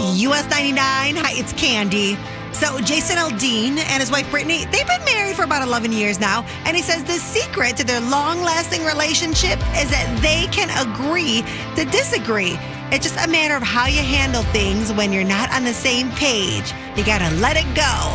US 99. Hi, it's Candy. So Jason Aldean and his wife Brittany, they've been married for about 11 years now. And he says the secret to their long-lasting relationship is that they can agree to disagree. It's just a matter of how you handle things when you're not on the same page. You got to let it go.